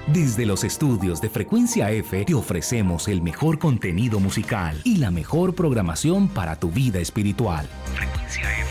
Desde los estudios de Frecuencia F te ofrecemos el mejor contenido musical y la mejor programación para tu vida espiritual. Frecuencia F.